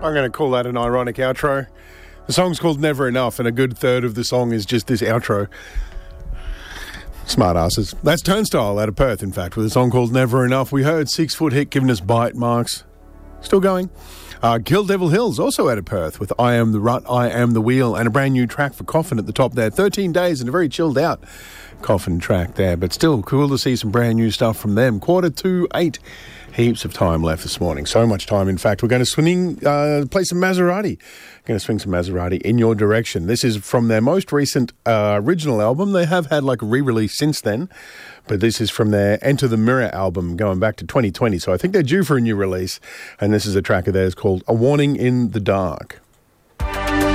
I'm going to call that an ironic outro. The song's called Never Enough, and a good third of the song is just this outro. Smart asses. That's Turnstile out of Perth, in fact, with a song called Never Enough. We heard 6 Foot Hit giving us bite marks. Still going. Kill Devil Hills, also out of Perth, with I Am the Rut, I Am the Wheel, and a brand new track for Coffin at the top there. 13 days and a very chilled out Coffin track there, but still cool to see some brand new stuff from them. 7:45. Heaps of time left this morning. So much time, in fact. We're going to play some Maserati. Going to swing some Maserati in your direction. This is from their most recent original album. They have had like a re-release since then, but this is from their Enter the Mirror album going back to 2020. So I think they're due for a new release. And this is a track of theirs called A Warning in the Dark.